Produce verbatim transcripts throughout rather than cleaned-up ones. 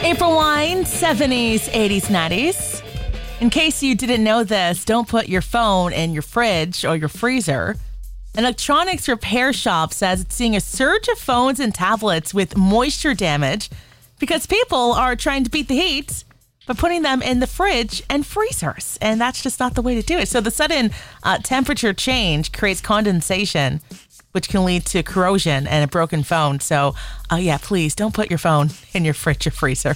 April wine, seventies, eighties, nineties. In case you didn't know this, don't put your phone in your fridge or your freezer. An electronics repair shop says it's seeing a surge of phones and tablets with moisture damage because people are trying to beat the heat by putting them in the fridge and freezers. And that's just not the way to do it. So the sudden uh, temperature change creates condensation, which can lead to corrosion and a broken phone. So, uh, yeah, please don't put your phone in your fridge or freezer.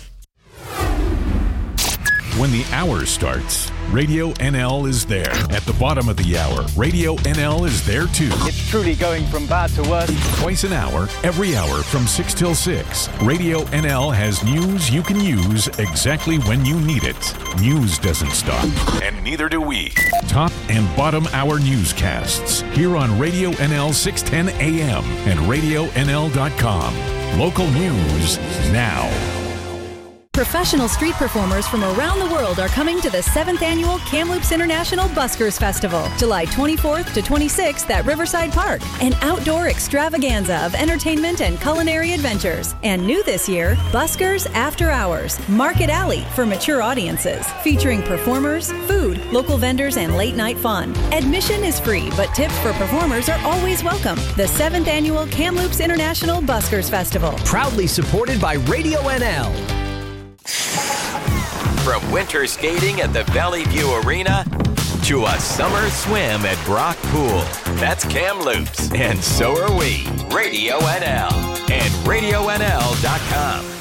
When the hour starts, Radio N L is there. At the bottom of the hour, Radio N L is there too. It's truly going from bad to worse. Twice an hour, every hour from six till six. Radio N L has news you can use exactly when you need it. News doesn't stop, and neither do we. Top and bottom hour newscasts here on Radio N L six ten A M and radio N L dot com. Local news now. Professional street performers from around the world are coming to the seventh Annual Kamloops International Buskers Festival, July twenty-fourth to twenty-sixth at Riverside Park. An outdoor extravaganza of entertainment and culinary adventures. And new this year, Buskers After Hours, Market Alley for mature audiences, featuring performers, food, local vendors, and late-night fun. Admission is free, but tips for performers are always welcome. The seventh Annual Kamloops International Buskers Festival. Proudly supported by Radio N L. From winter skating at the Valley View Arena to a summer swim at Brock Pool. That's Kamloops, and so are we. Radio N L and radio N L dot com.